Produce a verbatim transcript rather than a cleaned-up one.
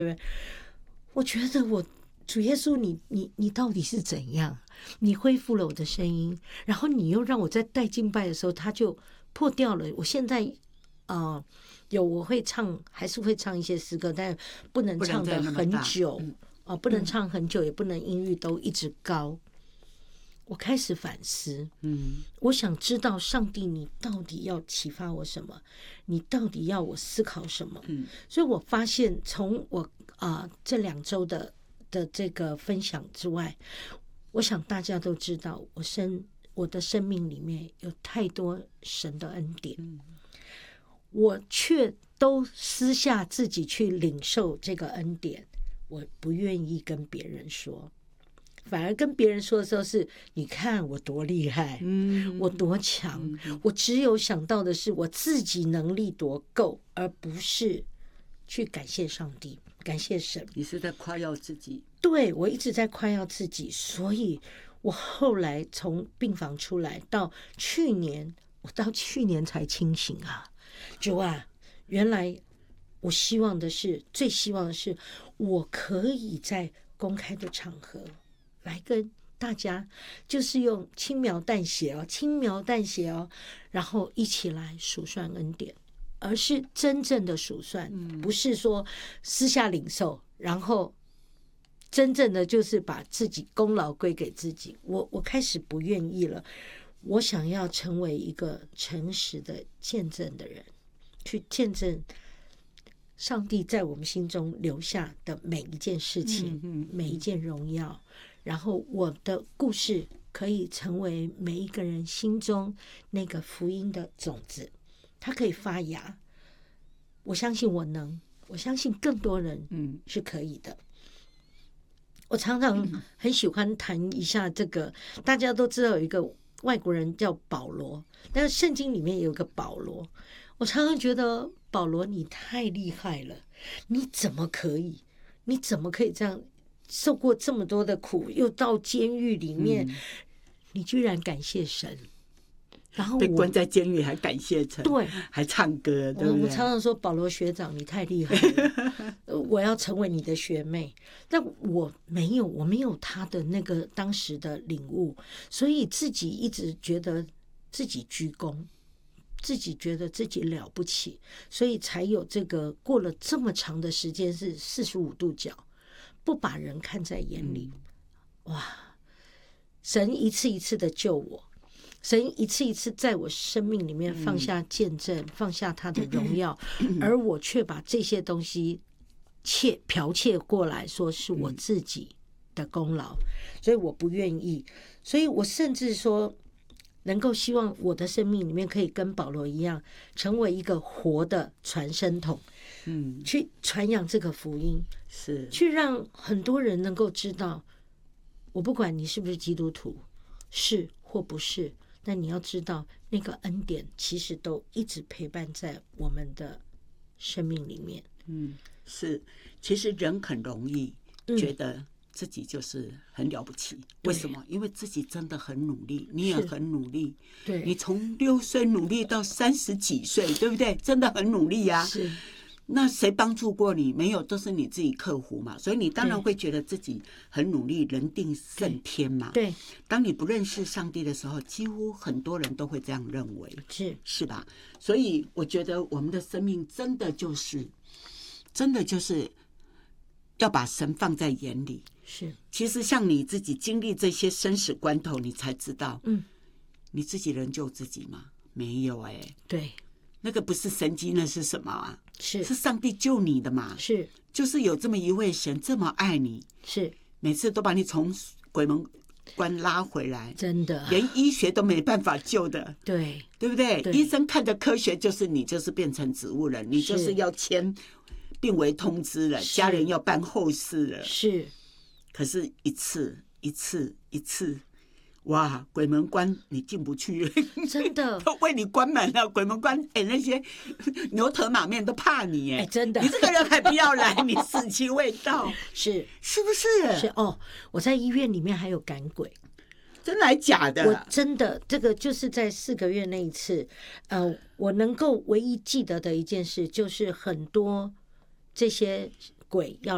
我觉得我主耶稣你，你你到底是怎样？你恢复了我的声音，然后你又让我在带敬拜的时候，它就破掉了。我现在呃有我会唱，还是会唱一些诗歌，但不能唱得很久，嗯呃、不能唱很久，也不能音域都一直高。我开始反思，嗯，我想知道上帝你到底要启发我什么，你到底要我思考什么？嗯，所以我发现从我啊、呃、这两周的的这个分享之外，我想大家都知道，我生我的生命里面有太多神的恩典，嗯，我却都私下自己去领受这个恩典，我不愿意跟别人说。反而跟别人说的时候是，你看我多厉害，嗯，我多强，嗯，我只有想到的是我自己能力多够，而不是去感谢上帝，感谢神。 你是在夸耀自己？ 对，我一直在夸耀自己，所以我后来从病房出来到去年，我到去年才清醒啊，主啊，原来我希望的是，最希望的是，我可以在公开的场合来跟大家，就是用轻描淡写哦，轻描淡写哦，然后一起来数算恩典，而是真正的数算，嗯，不是说私下领受，然后真正的就是把自己功劳归给自己。我我开始不愿意了，我想要成为一个诚实的见证的人，去见证上帝在我们心中留下的每一件事情，嗯嗯嗯，每一件荣耀。然后我的故事可以成为每一个人心中那个福音的种子，它可以发芽。我相信我能，我相信更多人是可以的。我常常很喜欢谈一下这个，大家都知道有一个外国人叫保罗，但是圣经里面有个保罗，我常常觉得保罗你太厉害了，你怎么可以，你怎么可以这样受过这么多的苦，又到监狱里面，嗯，你居然感谢神，然后被关在监狱还感谢神， 对， 还唱歌，对不对？ 我常常说保罗学长你太厉害了我要成为你的学妹，但我没有，我没有他的那个当时的领悟，所以自己一直觉得自己居功，自己觉得自己了不起，所以才有这个过了这么长的时间是四十五度角，不把人看在眼里。哇，神一次一次的救我，神一次一次在我生命里面放下见证，嗯，放下他的荣耀，而我却把这些东西窃剽窃过来说是我自己的功劳，所以我不愿意。所以我甚至说能够希望我的生命里面可以跟保罗一样，成为一个活的传声筒，嗯，去传扬这个福音， 是去让很多人能够知道，我不管你是不是基督徒，是或不是，但你要知道那个恩典其实都一直陪伴在我们的生命里面。 嗯，是，其实人很容易觉得自己就是很了不起，嗯，为什么？因为自己真的很努力，你也很努力， 对， 你从六岁努力到三十几岁，对不对？真的很努力啊。 是， 那谁帮助过你？没有，都是你自己克服嘛。所以你当然会觉得自己很努力，人定胜天嘛。 对， 当你不认识上帝的时候，几乎很多人都会这样认为， 是是吧？所以我觉得我们的生命真的就是，真的就是要把神放在眼里。 是， 其实像你自己经历这些生死关头，你才知道，嗯，你自己能救自己吗？没有哎、欸， 对， 那个不是神迹，那是什么啊？ 是是上帝救你的嘛？ 是， 就是有这么一位神这么爱你， 是每次都把你从鬼门关拉回来， 真的， 连医学都没办法救的， 对， 对不对？ 对， 医生看的科学就是你就是变成植物人，你就是要签病危通知了，家人要办后事了， 是。 可是，一次一次一次，哇！鬼门关你进不去， 真的都为你关门了。鬼门关，哎、欸，那些牛头马面都怕你，哎、 欸，真的， 你这个人还不要来，你死期未到， 是是不是？ 是哦，我在医院里面还有赶鬼， 真的还假的？ 我真的，这个就是在四个月那一次，呃，我能够唯一记得的一件事，就是很多这些鬼要